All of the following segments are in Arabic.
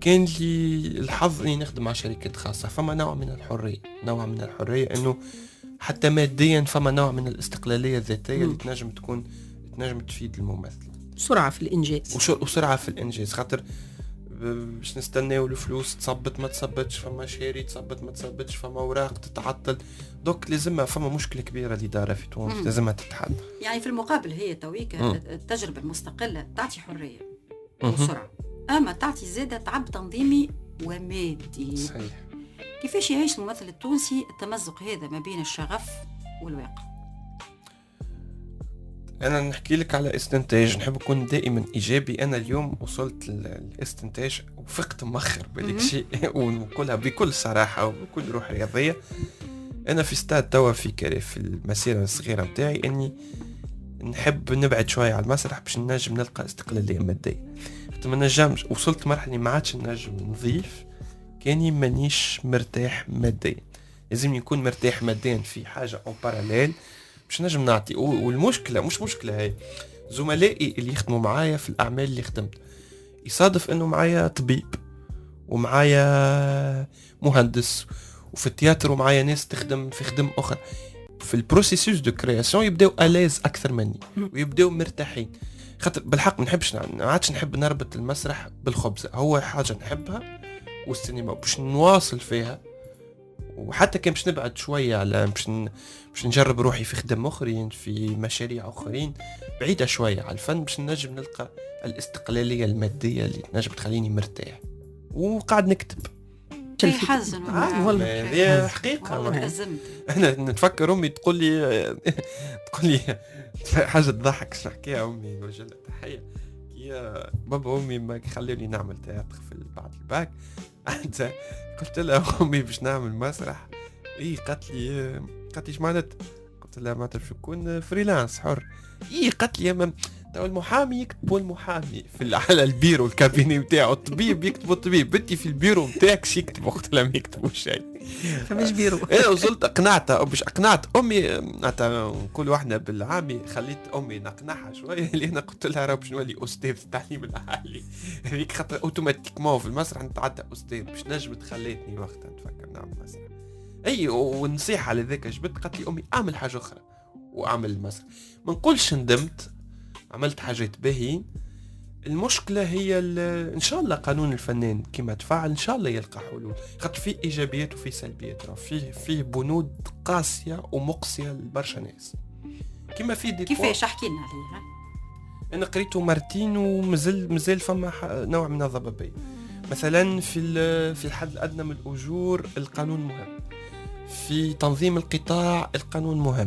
كان لي الحظ اني نخدم مع شركات خاصة، فما نوع من الحرية انه حتى ماديا فما نوع من الاستقلالية الذاتية اللي تنجم تفيد الممثل. سرعة في الإنجاز وسرعة في الإنجاز، خاطر باش نستناو الفلوس تصبت ما تصبتش، فما شهري تصبت ما تصبتش، فما اوراق تتعطل، دوك لازم فما مشكله كبيره الاداره في تونس لازمها تتحل. يعني في المقابل هي تويك التجربه المستقله تعطي حريه وسرعه، اما تعطي زاده تعب تنظيمي ومادي. صحيح. كيفاش يعيش الممثل التونسي التمزق هذا ما بين الشغف والواقع؟ أنا نحكي لك على استنتاج، نحب أكون دائما إيجابي. أنا اليوم وصلت للاستنتاج وفقت مؤخر بهذاك الشيء ونقولها بكل صراحة وبكل روح رياضية. أنا في ستاد توا في المسيرة الصغيرة متاعي أني نحب نبعد شوية على المسرح باش نجم نلقى استقلالية مادية. ما نجمش، وصلت مرحلة ما عادش نجم نضيف كاني مانيش مرتاح ماديا، لازم يكون مرتاح ماديا في حاجة أو باراليل باش نجم نعطي. والمشكلة مش مشكلة هاي، زملائي اللي يخدموا معايا في الأعمال اللي خدمت يصادف أنه معايا طبيب ومعايا مهندس وفي التياتر ومعايا ناس تخدم في خدم أخرى، في البروسيسوس دو كرياسيون يبداو ألاز أكثر مني ويبداو مرتاحين. خاطر بالحق ما عادش نحب نربط المسرح بالخبز، هو حاجة نحبها والسينما باش نواصل فيها، وحتى كان باش نبعد شوية على باش نجرب روحي في خدم أخرين في مشاريع أخرين بعيدة شوية على الفن باش نجم نلقى الاستقلالية المادية اللي تنجم تخليني مرتاح وقاعد نكتب. حزن والله هذه حقيقة. أنا نتفكر أمي تقول لي حاجة تضحك نحكيها، أمي وجل تحية يا بابا أمي ما خلوني نعمل تياتر في بعد الباك. أنت قلت لها أمي باش نعمل مسرح، إيه قالت لي ايش معناتها؟ قلت لها معناتها باش نكون فريلانس حر. إيه قالت لي تو المحامي يكتبوا المحامي على البيرو الكابيني بتاعه، الطبيب يكتبوا الطبيب، بنتي في البيرو بتاعك شي يكتبوا. قلت لها ما يكتبوا شيء، فمش بيرو. انا وصلت اقنعتها باش اقنعت امي كل واحده بالعامي، خليت امي نقنعها شويه اللي انا قلت لها راه باش نولي استاذ التعليم العالي هذيك، خاطر اوتوماتيكمون في المسرح نتعدى استاذ باش نجم تخليتني وقتها نفكر نعمل مسرح. اي والنصيحه على ذاك جبت قالت لي امي اعمل حاجه اخرى واعمل المسرح. ما نقولش ندمت، عملت حاجات باهين. المشكلة هي إن شاء الله قانون الفنان كما تفعل إن شاء الله يلقى حلول، خاطر فيه إيجابيات وفيه سلبيات، فيه بنود قاسية ومقسية لبرشا ناس كما في كيفاش احكي لنا عليها. أنا قريته مرتين ومازال فما نوع من الضبابية. مثلا في الحد الأدنى من الأجور القانون مهم، في تنظيم القطاع القانون مهم،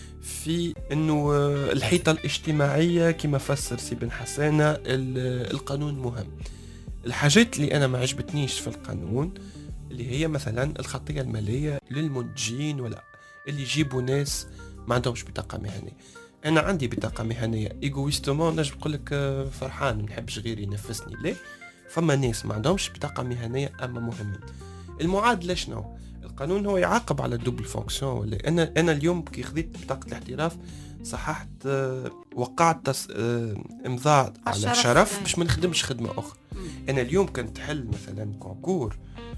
في انه الحيطة الاجتماعية كما فسر سي بن حسانة القانون مهم. الحاجات اللي انا ما عجبتنيش في القانون اللي هي مثلا الخطية المالية للمنتجين ولا اللي يجيبوا ناس ما عندهمش بطاقة مهنية. انا عندي بطاقة مهنية ايغويستومون نجم نقول لك فرحان ما نحبش غيري ينفسني، ليه؟ فما ناس ما عندهمش بطاقة مهنية اما مهمين. المعادلة شنو؟ القانون هو يعاقب على الدوبل فونكسيون. ولا انا اليوم كي خذيت بطاقه الاحتراف صححت وقعت امضاء على شرف باش ما نخدمش خدمه اخرى. انا اليوم كنت حل مثلا كونكور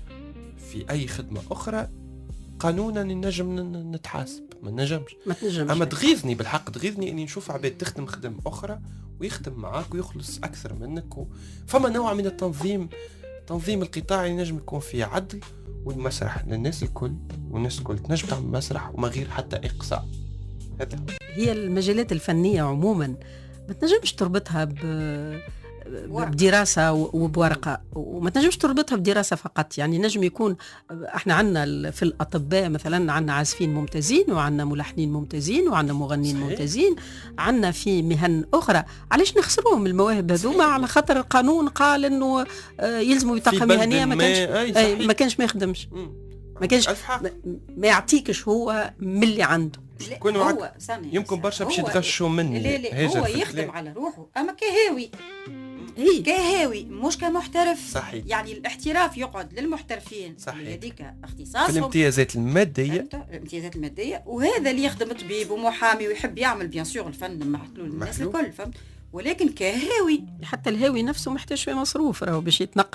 في اي خدمه اخرى قانونا نجم نتحاسب، ما نجمش. اما تغيظني بالحق، تغيظني اني نشوف عباد تخدم خدمه اخرى ويخدم معاك ويخلص اكثر منك فما نوع من تنظيم القطاع ينجم يكون فيه عدل والمسرح للناس الكل، والناس الكل تنجم تعمل مسرح وما غير حتى إقصاء. هي المجالات الفنية عموما ما تنجمش تربطها بدراسة وبورقة، وما تنجمش تربطها بدراسة فقط. يعني نجم يكون احنا عندنا في الأطباء مثلا عندنا عازفين ممتازين وعندنا ملحنين ممتازين وعندنا مغنين ممتازين، عندنا في مهن أخرى. علاش نخسروهم المواهب هذوما على خاطر القانون قال إنه يلزموا بطاقة مهنية ما كانش ما يخدمش، ما كانش ما يعطيكش هو من اللي عنده. هو يمكن برشا باش يتغشوا مني. لا هو يخدم على روحه اما كهاوي مش كمحترف. صحيح. يعني الاحتراف يقعد للمحترفين اللي هذيك اختصاصهم في الامتيازات الماديه، وهذا اللي يخدم طبيب ومحامي ويحب يعمل بيان سور الفن مع الناس الكل، فهمت؟ ولكن كهاوي حتى الهاوي نفسه محتاج في مصروف راهو باش يتنقل